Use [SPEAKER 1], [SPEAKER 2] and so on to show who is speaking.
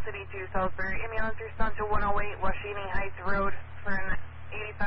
[SPEAKER 1] City to Salisbury. Ambulance response to 108 Washini Heights Road for an 85